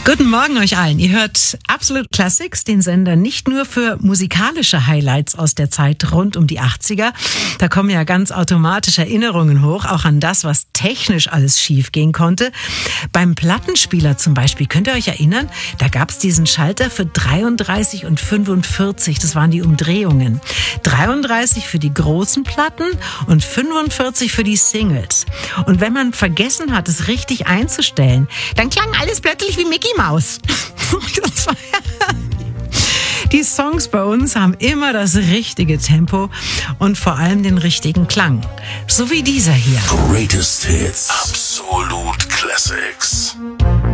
Guten Morgen euch allen. Ihr hört Absolute Classics, den Sender nicht nur für musikalische Highlights aus der Zeit rund um die 80er. Da kommen ja ganz automatisch Erinnerungen hoch, auch an das, was technisch alles schief gehen konnte. Beim Plattenspieler zum Beispiel, könnt ihr euch erinnern, da gab es diesen Schalter für 33 und 45, das waren die Umdrehungen. 33 für die großen Platten und 45 für die Singles. Und wenn man vergessen hat, es richtig einzustellen, dann klang alles plötzlich wie Mickey Maus. Die Songs bei uns haben immer das richtige Tempo und vor allem den richtigen Klang. So wie dieser hier. Greatest Hits. Absolute Classics.